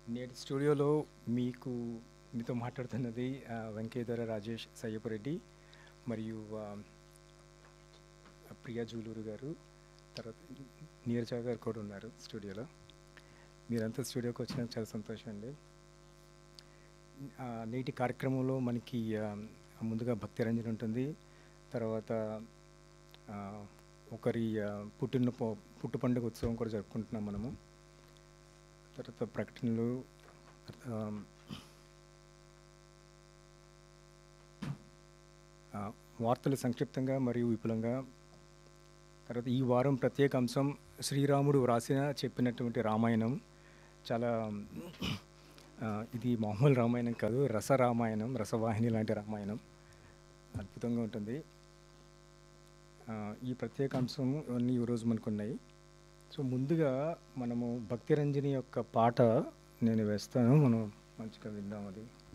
నేటి స్టూడియోలో మీతో మాట్లాడుతున్నది వెంకయ్యధర రాజేష్ సయ్యపురెడ్డి మరియు ప్రియా జూలూరు గారు, తర్వాత నీరజ గారు కూడా ఉన్నారు స్టూడియోలో. మీరంతా స్టూడియోకి వచ్చినందుకు చాలా సంతోషం అండి. నేటి కార్యక్రమంలో మనకి ముందుగా భక్తి రంజన్ ఉంటుంది. తర్వాత ఒకరి పుట్టు పండుగ ఉత్సవం కూడా జరుపుకుంటున్నాం మనము. తర్వాత ప్రకటనలు, వార్తలు సంక్షిప్తంగా మరియు విపులంగా. తర్వాత ఈ వారం ప్రత్యేక అంశం శ్రీరాముడు చెప్పినటువంటి రామాయణం. చాలా ఇది మామూలు రామాయణం కాదు, రసరామాయణం, రసవాహిని లాంటి రామాయణం. అద్భుతంగా ఉంటుంది. ఈ ప్రత్యేక అంశం అన్నీ ఈరోజు మనకు ఉన్నాయి. సో ముందుగా మనము భక్తి రంజని యొక్క పాట నేను వేస్తాను, మనం మంచిగా విందాం. అది